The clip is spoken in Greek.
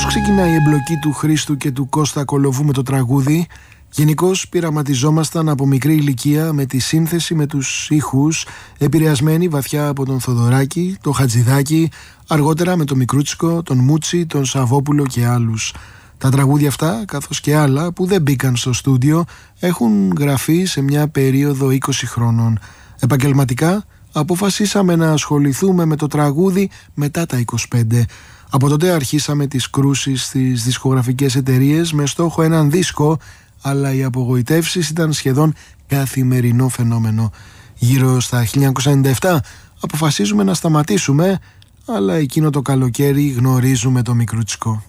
ξεκινάει η εμπλοκή του Χρήστου και του Κώστα Κολοβού με το τραγούδι. Γενικώς πειραματιζόμασταν από μικρή ηλικία με τη σύνθεση, με τους ήχους, επηρεασμένοι βαθιά από τον Θοδωράκη, τον Χατζηδάκη, αργότερα με τον Μικρούτσικο, τον Μούτσι, τον Σαββόπουλο και άλλους. Τα τραγούδια αυτά, καθώς και άλλα που δεν μπήκαν στο στούντιο, έχουν γραφεί σε μια περίοδο 20 χρόνων. Επαγγελματικά αποφασίσαμε να ασχοληθούμε με το τραγούδι μετά τα 25. Από τότε αρχίσαμε τις κρούσεις στις δισκογραφικές εταιρείες με στόχο έναν δίσκο, αλλά οι απογοητεύσεις ήταν σχεδόν καθημερινό φαινόμενο. Γύρω στα 1997 αποφασίζουμε να σταματήσουμε, αλλά εκείνο το καλοκαίρι γνωρίζουμε το Μικρούτσικο.